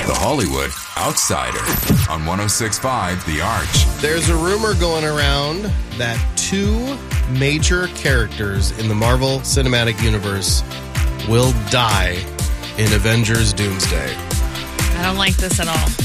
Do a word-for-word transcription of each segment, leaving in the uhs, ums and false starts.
The Hollywood Outsider on one oh six point five The Arch. There's a rumor going around that two major characters in the Marvel Cinematic Universe will die in Avengers Doomsday. I don't like this at all.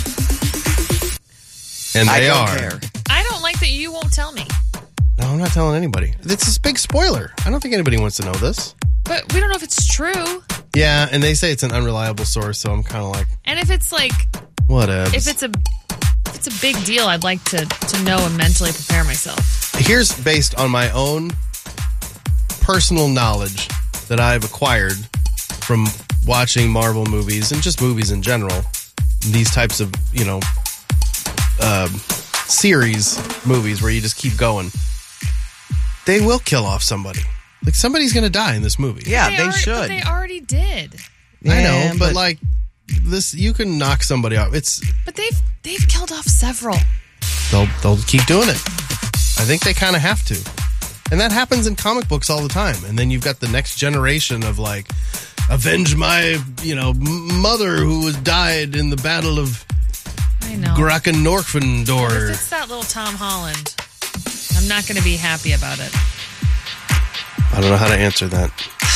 And I they don't are. care. I don't like that you won't tell me. No, I'm not telling anybody. It's this big spoiler. I don't think anybody wants to know this. But we don't know if it's true. Yeah, and they say it's an unreliable source, so I'm kind of like, And if it's like, whatever. if it's a if it's a big deal, I'd like to, to know and mentally prepare myself. Here's based on my own personal knowledge that I've acquired from watching Marvel movies and just movies in general. These types of, you know, uh, series movies where you just keep going. They will kill off somebody. Like, somebody's going to die in this movie. Yeah, But they, already, should. But they already did. I know, Yeah, but, like, this, you can knock somebody off. It's But they've they've killed off several. they'll they'll keep doing it. I think they kind of have to, and that happens in comic books all the time. And then you've got the next generation of like, avenge my you know m- mother who was died in the Battle of I know. Graken-Norfendor. If it's that little Tom Holland, I'm not going to be happy about it. I don't know how to answer that.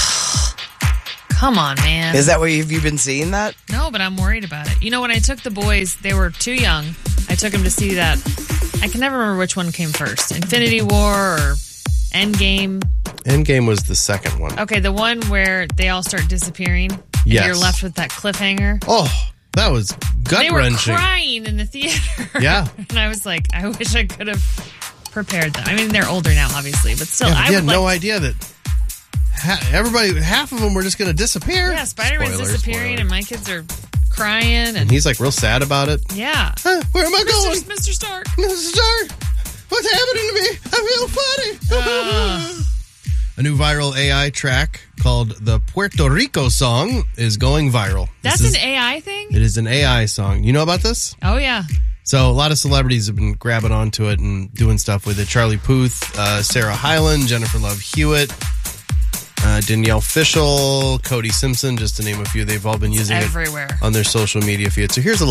Come on, man. Is that what you've you been seeing that? No, but I'm worried about it. You know, when I took the boys, they were too young. I took them to see that. I can never remember which one came first. Infinity War or Endgame. Endgame was the second one. Okay, the one where they all start disappearing. And Yes. you're left with that cliffhanger. Oh, that was gut They were wrenching. crying in the theater. Yeah. And I was like, I wish I could have prepared them. I mean, they're older now, obviously, but still, Yeah, I you would had no like. idea that ha- everybody, half of them were just going to disappear. Yeah, Spider-Man's Spoiler, disappearing, spoiler. and my kids are crying, and And he's like real sad about it. yeah. Huh, where am I going? Mister Mister Stark. Mister Stark, what's happening to me? I feel funny. Uh. A new viral A I track called the Puerto Rico song is going viral. That's This is, an A I thing? It is an A I song. You know about this? Oh, yeah. So a lot of celebrities have been grabbing onto it and doing stuff with it. Charlie Puth, uh, Sarah Hyland, Jennifer Love Hewitt, uh, Danielle Fishel, Cody Simpson, just to name a few. They've all been using Everywhere. it on their social media feed. So here's a